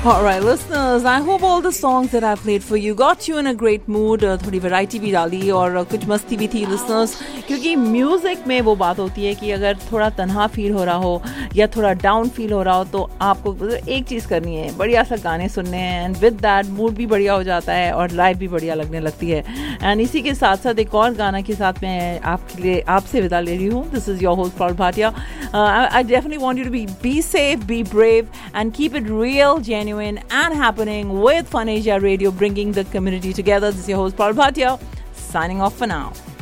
Alright, listeners, I hope all the songs that I played for you got you in a great mood. थोड़ी variety भी डाली और कुछ मस्ती भी थी listeners, क्योंकि म्यूजिक में वो बात होती है कि अगर थोड़ा तन्हा फील हो रहा हो या थोड़ा डाउन फील हो रहा हो तो आपको एक चीज़ करनी है, बढ़िया सा गाने सुनने हैं एंड विद दैट मूड भी बढ़िया हो जाता है और लाइफ भी बढ़िया लगने लगती है. एंड इसी के साथ साथ एक और गाना के साथ मैं आपके लिए आपसे विदा ले रही हूँ. This is your host प्रौल Bhatia. I definitely want you to be safe, be brave and keep it real, genuine and happening with Fun Asia Radio, bringing the community together. This is your host Paul Bhatia, signing off for now.